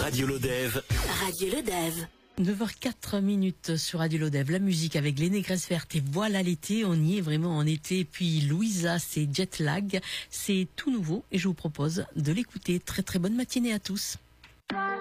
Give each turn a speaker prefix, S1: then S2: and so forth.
S1: Radio Lodève.
S2: Radio Lodève.
S3: 9h04 sur Radio Lodève, la musique avec les Négresses Vertes et voilà l'été, on y est vraiment en été. Puis Louisa, c'est Jet Lag, c'est tout nouveau et je vous propose de l'écouter. Très très bonne matinée à tous.